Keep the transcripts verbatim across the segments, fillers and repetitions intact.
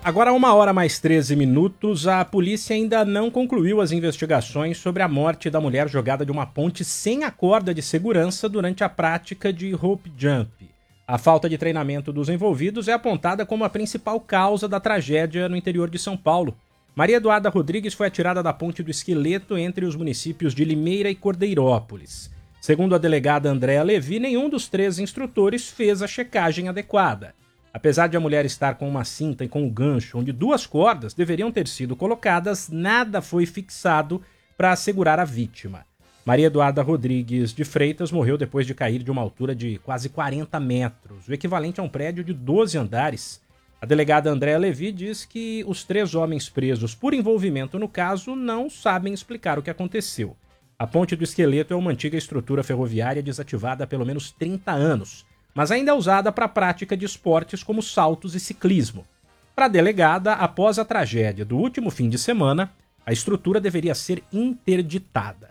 Agora, uma hora mais treze minutos, a polícia ainda não concluiu as investigações sobre a morte da mulher jogada de uma ponte sem a corda de segurança durante a prática de rope jump. A falta de treinamento dos envolvidos é apontada como a principal causa da tragédia no interior de São Paulo. Maria Eduarda Rodrigues foi atirada da ponte do Esqueleto entre os municípios de Limeira e Cordeirópolis. Segundo a delegada Andréa Levi, nenhum dos três instrutores fez a checagem adequada. Apesar de a mulher estar com uma cinta e com um gancho onde duas cordas deveriam ter sido colocadas, nada foi fixado para assegurar a vítima. Maria Eduarda Rodrigues de Freitas morreu depois de cair de uma altura de quase quarenta metros, o equivalente a um prédio de doze andares. A delegada Andréa Levi diz que os três homens presos por envolvimento no caso não sabem explicar o que aconteceu. A Ponte do Esqueleto é uma antiga estrutura ferroviária desativada há pelo menos trinta anos, mas ainda é usada para a prática de esportes como saltos e ciclismo. Para a delegada, após a tragédia do último fim de semana, a estrutura deveria ser interditada.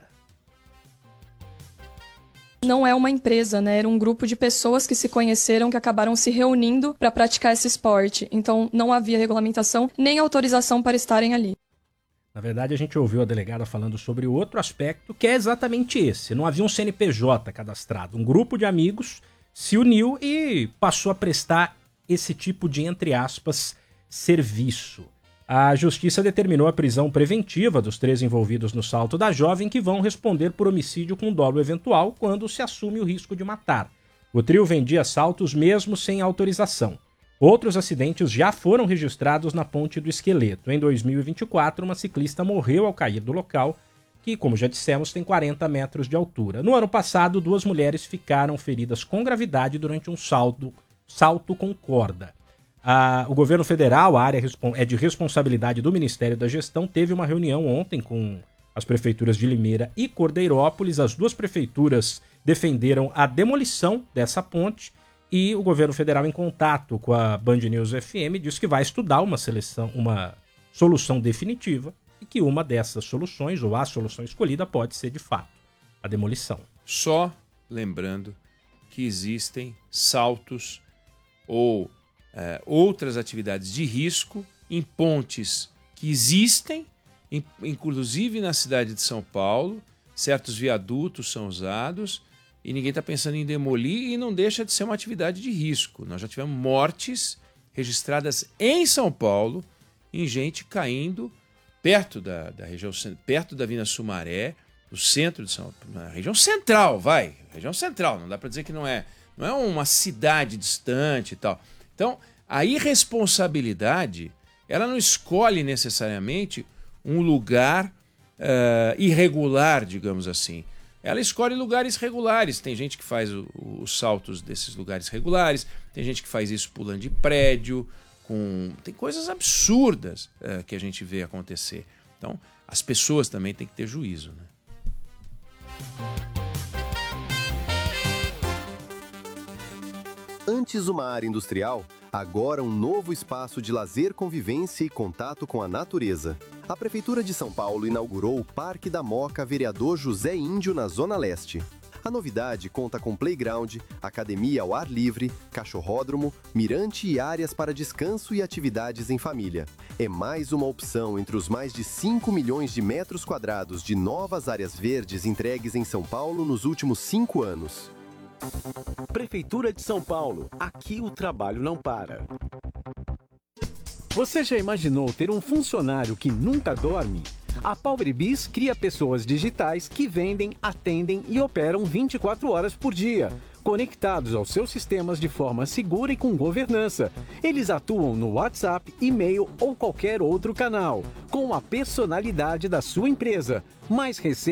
Não é uma empresa, né? Era um grupo de pessoas que se conheceram, que acabaram se reunindo para praticar esse esporte. Então, não havia regulamentação nem autorização para estarem ali. Na verdade, a gente ouviu a delegada falando sobre o outro aspecto, que é exatamente esse. Não havia um C N P J cadastrado. Um grupo de amigos se uniu e passou a prestar esse tipo de, entre aspas, serviço. A justiça determinou a prisão preventiva dos três envolvidos no salto da jovem, que vão responder por homicídio com dolo eventual quando se assume o risco de matar. O trio vendia saltos mesmo sem autorização. Outros acidentes já foram registrados na Ponte do Esqueleto. Em dois mil e vinte e quatro, uma ciclista morreu ao cair do local, que, como já dissemos, tem quarenta metros de altura. No ano passado, duas mulheres ficaram feridas com gravidade durante um salto, salto com corda. Ah, o governo federal, a área é de responsabilidade do Ministério da Gestão, teve uma reunião ontem com as prefeituras de Limeira e Cordeirópolis. As duas prefeituras defenderam a demolição dessa ponte e o governo federal, em contato com a Band News F M, disse que vai estudar uma, seleção, uma solução definitiva e que uma dessas soluções, ou a solução escolhida, pode ser, de fato, a demolição. Só lembrando que existem saltos ou é, outras atividades de risco em pontes que existem, in, inclusive na cidade de São Paulo, certos viadutos são usados e ninguém está pensando em demolir e não deixa de ser uma atividade de risco. Nós já tivemos mortes registradas em São Paulo, em gente caindo perto da, da região, perto da Avenida Sumaré, no centro de São Paulo, na região central, vai, região central, não dá para dizer que não é, não é uma cidade distante e tal. Então, a irresponsabilidade, ela não escolhe necessariamente um lugar uh, irregular, digamos assim. Ela escolhe lugares regulares. Tem gente que faz o, o, os saltos desses lugares regulares, tem gente que faz isso pulando de prédio, com... tem coisas absurdas uh, que a gente vê acontecer. Então, as pessoas também têm que ter juízo, né? Antes uma área industrial, agora um novo espaço de lazer, convivência e contato com a natureza. A Prefeitura de São Paulo inaugurou o Parque da Moca Vereador José Índio, na Zona Leste. A novidade conta com playground, academia ao ar livre, cachorródromo, mirante e áreas para descanso e atividades em família. É mais uma opção entre os mais de cinco milhões de metros quadrados de novas áreas verdes entregues em São Paulo nos últimos cinco anos. Prefeitura de São Paulo. Aqui o trabalho não para. Você já imaginou ter um funcionário que nunca dorme? A PowerBiz cria pessoas digitais que vendem, atendem e operam vinte e quatro horas por dia, conectados aos seus sistemas de forma segura e com governança. Eles atuam no WhatsApp, e-mail ou qualquer outro canal, com a personalidade da sua empresa. Mais recente